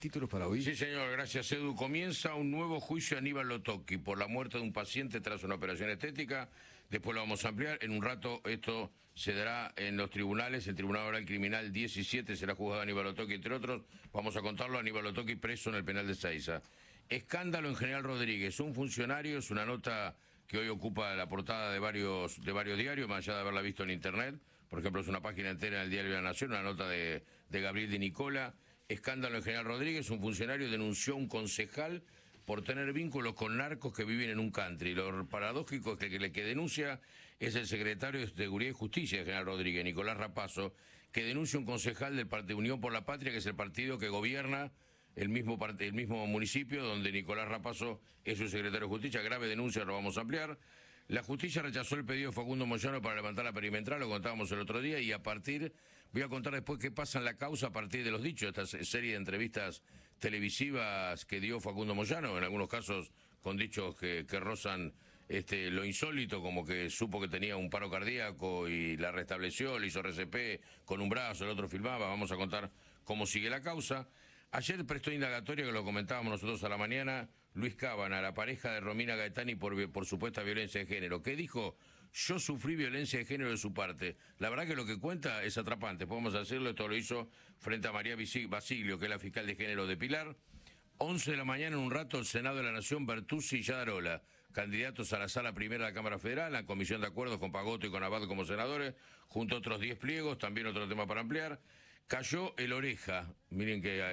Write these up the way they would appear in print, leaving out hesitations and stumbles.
Títulos para hoy. Sí, señor, gracias, Edu. Comienza un nuevo juicio a Aníbal Lotocki por la muerte de un paciente tras una operación estética. Después lo vamos a ampliar. En un rato esto se dará en los tribunales. El Tribunal Oral Criminal 17 será juzgado Aníbal Lotocki, entre otros. Vamos a contarlo. Aníbal Lotocki preso en el penal de Ezeiza. Escándalo en General Rodríguez. Un funcionario, es una nota que hoy ocupa la portada de varios diarios, más allá de haberla visto en internet. Por ejemplo, es una página entera en el diario de la Nación, una nota de Gabriel Di Nicola. Escándalo en General Rodríguez, un funcionario denunció a un concejal por tener vínculos con narcos que viven en un country. Lo paradójico es que el que denuncia es el secretario de Seguridad y Justicia de General Rodríguez, Nicolás Rapazo, que denuncia a un concejal de Unión por la Patria, que es el partido que gobierna el mismo municipio donde Nicolás Rapazo es su secretario de Justicia. Grave denuncia, lo vamos a ampliar. La justicia rechazó el pedido de Facundo Moyano para levantar la perimetral, lo contábamos el otro día, y voy a contar después qué pasa en la causa a partir de los dichos, esta serie de entrevistas televisivas que dio Facundo Moyano, en algunos casos con dichos que rozan lo insólito, como que supo que tenía un paro cardíaco y la restableció, le hizo RCP con un brazo, el otro filmaba. Vamos a contar cómo sigue la causa. Ayer prestó indagatoria, que lo comentábamos nosotros a la mañana, Luis Cábana, la pareja de Romina Gaetani por supuesta violencia de género. ¿Qué dijo? Yo sufrí violencia de género de su parte. La verdad que lo que cuenta es atrapante, podemos hacerlo. Esto lo hizo frente a María Basilio, que es la fiscal de género de Pilar. 11 de la mañana, en un rato, el Senado de la Nación, Bertuzzi y Yadarola, candidatos a la Sala Primera de la Cámara Federal, la Comisión de Acuerdos con Pagotto y con Abad como senadores, junto a otros 10 pliegos, también otro tema para ampliar. Cayó el Oreja, miren que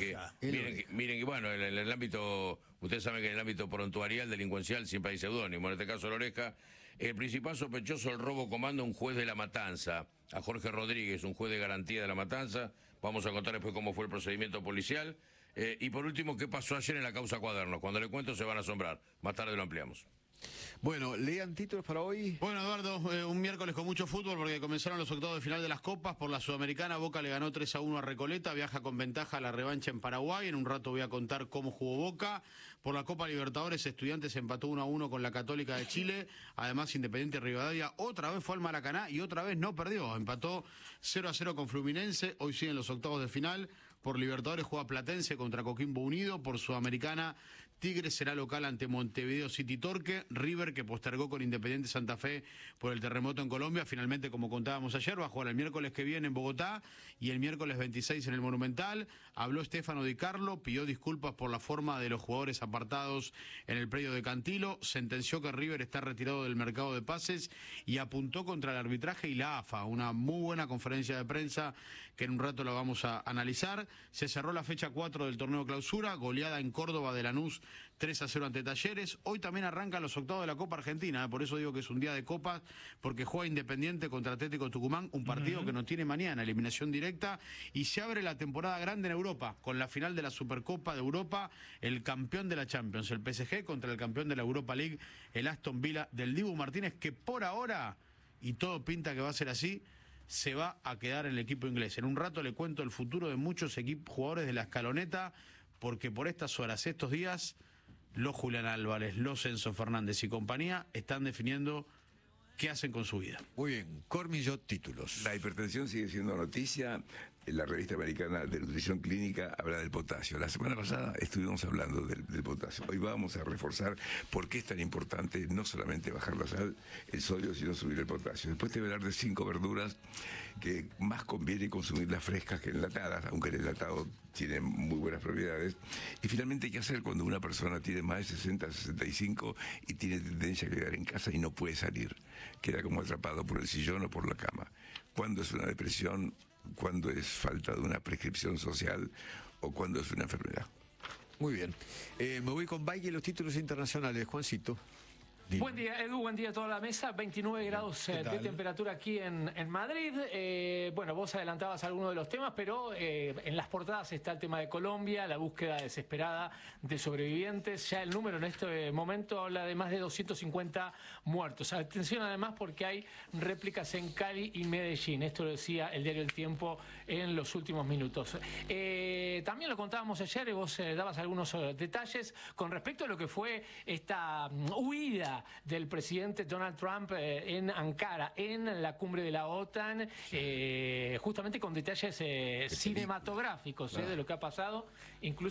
bueno, en el ámbito, ustedes saben que en el ámbito prontuarial delincuencial siempre hay seudónimo, en este caso el Oreja, el principal sospechoso del robo comanda un juez de La Matanza, a Jorge Rodríguez, un juez de garantía de La Matanza. Vamos a contar después cómo fue el procedimiento policial. Y por último, qué pasó ayer en la causa Cuadernos. Cuando le cuento se van a asombrar, más tarde lo ampliamos. Bueno, lean títulos para hoy. Bueno, Eduardo, un miércoles con mucho fútbol porque comenzaron los octavos de final de las Copas. Por la Sudamericana, Boca le ganó 3-1 a Recoleta, viaja con ventaja a la revancha en Paraguay. En un rato voy a contar cómo jugó Boca. Por la Copa Libertadores, Estudiantes empató 1-1 con la Católica de Chile. Además, Independiente Rivadavia otra vez fue al Maracaná y otra vez no perdió. Empató 0-0 con Fluminense. Hoy siguen los octavos de final. Por Libertadores juega Platense contra Coquimbo Unido. Por Sudamericana, Tigre será local ante Montevideo City Torque. River, que postergó con Independiente Santa Fe por el terremoto en Colombia, finalmente, como contábamos ayer, va a jugar el miércoles que viene en Bogotá y el miércoles 26 en el Monumental. Habló Stefano Di Carlo, pidió disculpas por la forma de los jugadores apartados en el predio de Cantilo, sentenció que River está retirado del mercado de pases y apuntó contra el arbitraje y la AFA. Una muy buena conferencia de prensa que en un rato la vamos a analizar. Se cerró la fecha 4 del torneo clausura, goleada en Córdoba de Lanús 3-0 ante Talleres. Hoy también arrancan los octavos de la Copa Argentina, por eso digo que es un día de copas, porque juega Independiente contra Atlético Tucumán, un partido que no tiene mañana, eliminación directa, y se abre la temporada grande en Europa, con la final de la Supercopa de Europa, el campeón de la Champions, el PSG, contra el campeón de la Europa League, el Aston Villa del Dibu Martínez, que por ahora, y todo pinta que va a ser así, se va a quedar en el equipo inglés. En un rato le cuento el futuro de muchos jugadores de la escaloneta, porque por estas horas, estos días, los Julián Álvarez, los Enzo Fernández y compañía están definiendo qué hacen con su vida. Muy bien, Cormillo, títulos. La hipertensión sigue siendo noticia. La revista americana de nutrición clínica habla del potasio. La semana pasada estuvimos hablando del potasio. Hoy vamos a reforzar por qué es tan importante no solamente bajar la sal, el sodio, sino subir el potasio. Después te voy a hablar de 5 verduras que más conviene consumirlas frescas que enlatadas, aunque el enlatado tiene muy buenas propiedades. Y finalmente, ¿qué hacer cuando una persona tiene más de 60, 65 y tiene tendencia a quedar en casa y no puede salir? Queda como atrapado por el sillón o por la cama. ¿Cuándo es una depresión? ¿Cuándo es falta de una prescripción social? ¿O cuándo es una enfermedad? Muy bien. Me voy con Valle, los títulos internacionales. Juancito. Dime. Buen día, Edu, buen día a toda la mesa. 29 grados de temperatura aquí en Madrid. Bueno, vos adelantabas algunos de los temas, pero en las portadas está el tema de Colombia, la búsqueda desesperada de sobrevivientes. Ya el número en este momento habla de más de 250 muertos. Atención además porque hay réplicas en Cali y Medellín. Esto lo decía el diario El Tiempo en los últimos minutos. También lo contábamos ayer y vos dabas algunos detalles con respecto a lo que fue esta huida visita del presidente Donald Trump en Ankara, en la cumbre de la OTAN, justamente con detalles cinematográficos de lo que ha pasado, incluso